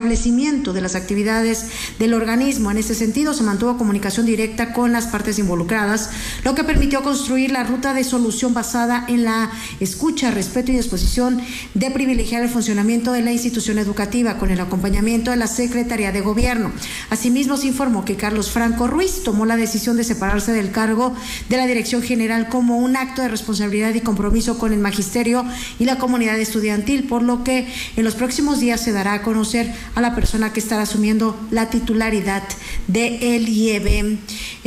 restablecimiento de las actividades del organismo. En este sentido, se mantuvo comunicación directa con las partes involucradas, lo que permitió construir la ruta de solución basada en la escucha, respeto y disposición de privilegiar el funcionamiento de la institución educativa con el acompañamiento de la Secretaría de Gobierno. Asimismo, se informó que Carlos Franco Ruiz tomó la decisión de separarse del cargo de la Dirección General como un acto de responsabilidad y compromiso con el magisterio y la comunidad estudiantil, por lo que en los próximos días se dará a conocer a la persona que estará asumiendo la titularidad del IEB.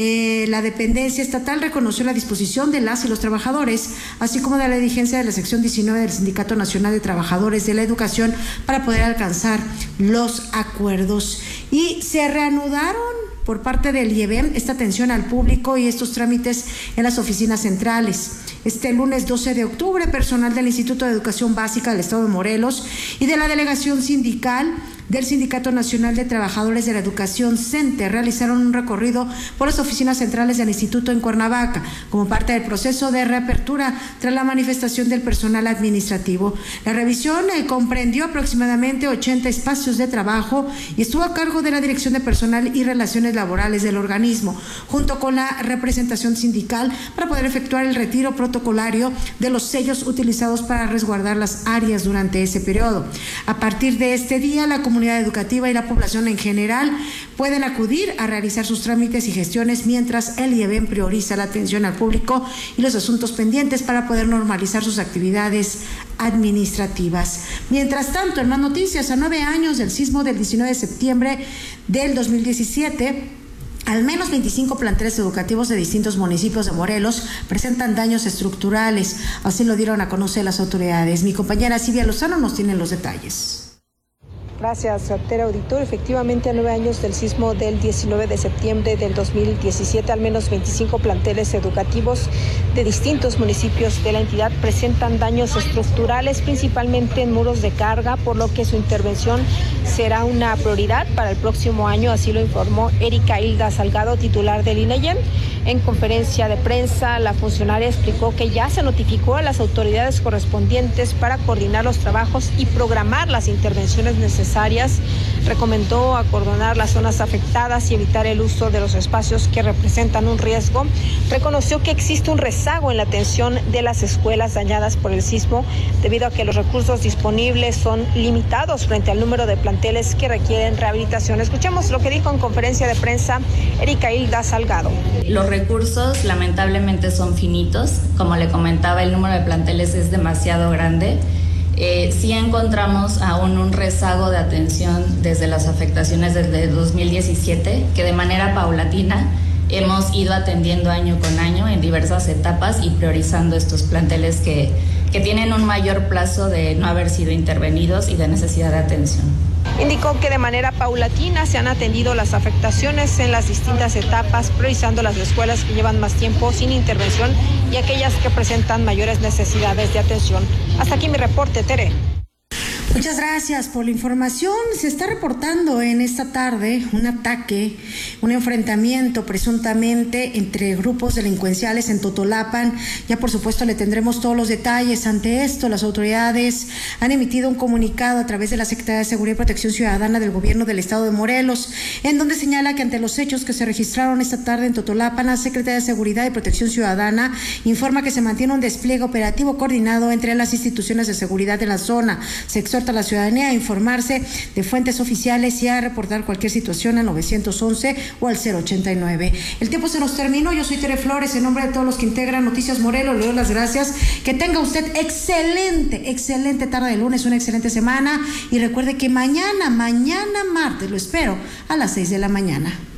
La dependencia estatal reconoció la disposición de las y los trabajadores, así como de la dirigencia de la sección 19 del Sindicato Nacional de Trabajadores de la Educación, para poder alcanzar los acuerdos. Y se reanudaron por parte del IEB esta atención al público y estos trámites en las oficinas centrales. Este lunes 12 de octubre, personal del Instituto de Educación Básica del Estado de Morelos y de la delegación sindical del Sindicato Nacional de Trabajadores de la Educación, CENTE, realizaron un recorrido por las oficinas centrales del instituto en Cuernavaca, como parte del proceso de reapertura tras la manifestación del personal administrativo. La revisión comprendió aproximadamente 80 espacios de trabajo y estuvo a cargo de la Dirección de Personal y Relaciones Laborales del organismo, junto con la representación sindical, para poder efectuar el retiro protocolario de los sellos utilizados para resguardar las áreas durante ese periodo. A partir de este día, la comunidad educativa y la población en general pueden acudir a realizar sus trámites y gestiones, mientras el IEB prioriza la atención al público y los asuntos pendientes para poder normalizar sus actividades administrativas. Mientras tanto, en más noticias, a 9 años del sismo del 19 de septiembre del 2017, al menos 25 planteles educativos de distintos municipios de Morelos presentan daños estructurales. Así lo dieron a conocer las autoridades. Mi compañera Silvia Lozano nos tiene los detalles. Gracias, Tere Auditor. Efectivamente, a 9 años del sismo del 19 de septiembre del 2017, al menos 25 planteles educativos de distintos municipios de la entidad presentan daños estructurales, principalmente en muros de carga, por lo que su intervención será una prioridad para el próximo año, así lo informó Erika Hilda Salgado, titular del INEYEM. En conferencia de prensa, la funcionaria explicó que ya se notificó a las autoridades correspondientes para coordinar los trabajos y programar las intervenciones necesarias. Recomendó acordonar las zonas afectadas y evitar el uso de los espacios que representan un riesgo. Reconoció que existe un rezago en la atención de las escuelas dañadas por el sismo, debido a que los recursos disponibles son limitados frente al número de planteles que requieren rehabilitación. Escuchemos lo que dijo en conferencia de prensa Erika Hilda Salgado. Los recursos lamentablemente son finitos, como le comentaba, el número de planteles es demasiado grande. Sí encontramos aún un rezago de atención desde las afectaciones desde 2017, que de manera paulatina hemos ido atendiendo año con año en diversas etapas y priorizando estos planteles que tienen un mayor plazo de no haber sido intervenidos y de necesidad de atención. Indicó que de manera paulatina se han atendido las afectaciones en las distintas etapas, priorizando las escuelas que llevan más tiempo sin intervención y aquellas que presentan mayores necesidades de atención. Hasta aquí mi reporte, Tere. Muchas gracias por la información. Se está reportando en esta tarde un ataque, un enfrentamiento presuntamente entre grupos delincuenciales en Totolapan. Ya por supuesto le tendremos todos los detalles. Ante esto, las autoridades han emitido un comunicado a través de la Secretaría de Seguridad y Protección Ciudadana del Gobierno del Estado de Morelos, en donde señala que ante los hechos que se registraron esta tarde en Totolapan, la Secretaría de Seguridad y Protección Ciudadana informa que se mantiene un despliegue operativo coordinado entre las instituciones de seguridad de la zona. Se exhorta a la ciudadanía a informarse de fuentes oficiales y a reportar cualquier situación al 911 o al 089. El tiempo se nos terminó. Yo soy Tere Flores. En nombre de todos los que integran Noticias Morelos, le doy las gracias. Que tenga usted excelente tarde de lunes, una excelente semana. Y recuerde que mañana martes, lo espero a las 6 de la mañana.